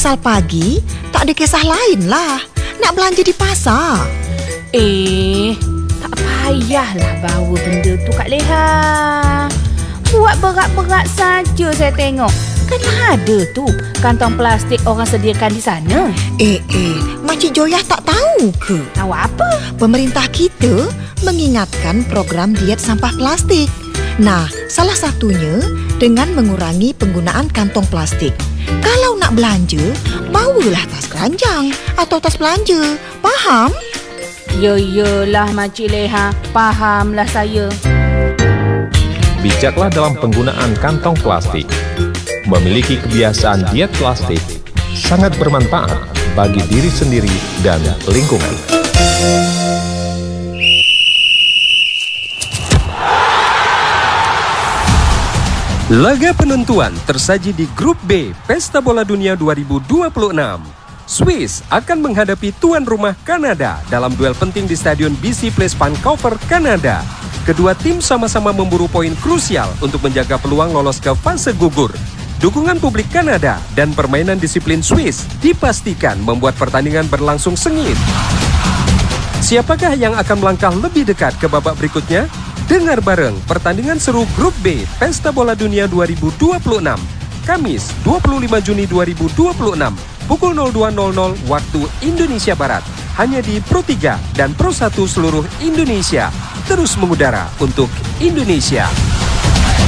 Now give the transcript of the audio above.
asal pagi, tak ada kisah lain lah. Nak belanja di pasar. Tak payahlah bawa benda tu Kak Leha. Buat berat-berat saja saya tengok. Kan ada tu kantong plastik orang sediakan di sana. Makcik Joyah tak tahu ke? Tahu apa? Pemerintah kita mengingatkan program diet sampah plastik. Nah, salah satunya dengan mengurangi penggunaan kantong plastik. Kalau nak belanja, bawalah tas keranjang atau tas belanja. Faham? Yelah Makcik Leha, fahamlah saya. Bijaklah dalam penggunaan kantong plastik. Memiliki kebiasaan diet plastik sangat bermanfaat bagi diri sendiri dan lingkungan. Laga penentuan tersaji di Grup B Pesta Bola Dunia 2026. Swiss akan menghadapi tuan rumah Kanada dalam duel penting di Stadion BC Place Vancouver, Kanada. Kedua tim sama-sama memburu poin krusial untuk menjaga peluang lolos ke fase gugur. Dukungan publik Kanada dan permainan disiplin Swiss dipastikan membuat pertandingan berlangsung sengit. Siapakah yang akan melangkah lebih dekat ke babak berikutnya? Dengar bareng pertandingan seru Grup B Pesta Bola Dunia 2026, Kamis 25 Juni 2026, pukul 02.00 waktu Indonesia Barat, hanya di Pro 3 dan Pro 1 seluruh Indonesia. Terus mengudara untuk Indonesia.